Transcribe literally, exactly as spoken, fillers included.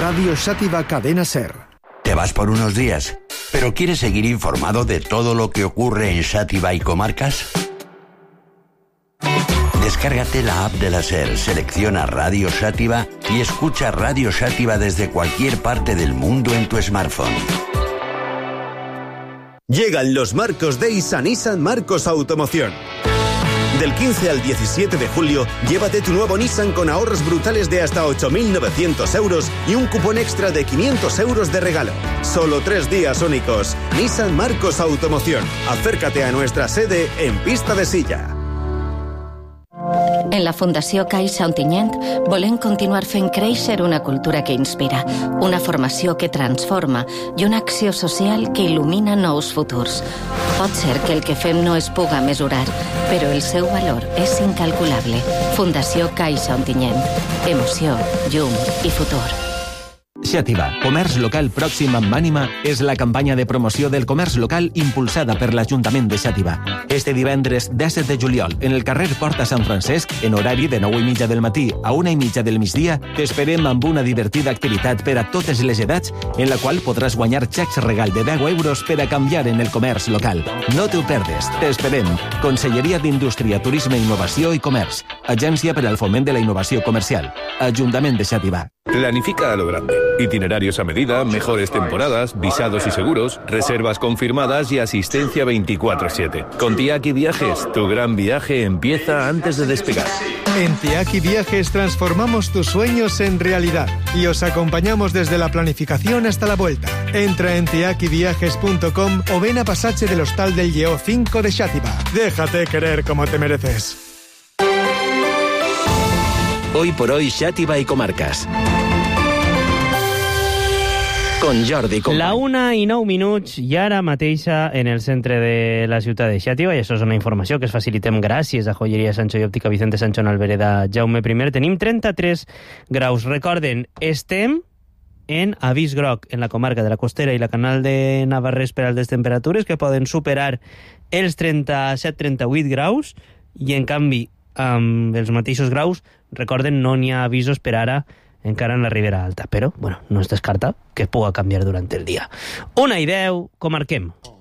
Radio Xàtiva Cadena Ser. Te vas por unos días, pero ¿quieres seguir informado de todo lo que ocurre en Xàtiva y comarcas? Descárgate la app de la Ser, selecciona Radio Xàtiva y escucha Radio Xàtiva desde cualquier parte del mundo en tu smartphone. Llegan los Marcos Days a Nissan Marcos Automoción. Del quince al diecisiete de julio, llévate tu nuevo Nissan con ahorros brutales de hasta ocho mil novecientos euros y un cupón extra de quinientos euros de regalo. Solo tres días únicos. Nissan Marcos Automoción. Acércate a nuestra sede en Pista de Silla. En la Fundació Caixa Ontinyent volem continuar fent créixer una cultura que inspira, una formació que transforma i una acció social que il·lumina nous futurs. Pot ser que el que fem no es puga mesurar, però el seu valor és incalculable. Fundació Caixa Ontinyent. Emoció, llum i futur. Xàtiva, comerç local pròxim amb ànima, és la campanya de promoció del comerç local impulsada per l'Ajuntament de Xàtiva. Este divendres disset de juliol, en el carrer Porta Sant Francesc, en horari de nou i mitja del matí a una i mitja del migdia, t'esperem amb una divertida activitat per a totes les edats, en la qual podràs guanyar xecs regal de deu euros per a canviar en el comerç local. No t'ho perdes, t'esperem. Conselleria d'Indústria, Turisme, Innovació i Comerç. Agència per al Foment de la Innovació Comercial. Ajuntament de Xàtiva. Planifica a lo grande. Itinerarios a medida, mejores temporadas, visados y seguros, reservas confirmadas y asistencia veinticuatro siete. Con Tiaki Viajes, tu gran viaje empieza antes de despegar. En Tiaki Viajes transformamos tus sueños en realidad y os acompañamos desde la planificación hasta la vuelta. Entra en tiaki viajes punto com o ven a Pasaje del Hostal del Lleó cinco de Xàtiva. Déjate querer como te mereces. Hoy por hoy, Xàtiva y comarcas. Con Jordi Company. La una i nou minuts i ara mateixa en el centre de la ciutat de Xàtiva, i això és una informació que es facilitem gràcies a Joyeria Sancho i Òptica Vicente Sancho en Albereda Jaume I. Tenim trenta-tres graus. Recorden, estem en avís groc en la comarca de la Costera i la Canal de Navarrés per altes temperatures que poden superar els trenta-set trenta-vuit graus i en canvi amb els mateixos graus, recorden, no n'hi ha avisos per ara encara en la Ribera Alta, però bueno, no es descarta que puga canviar durant el dia. Una i deu, comarquem.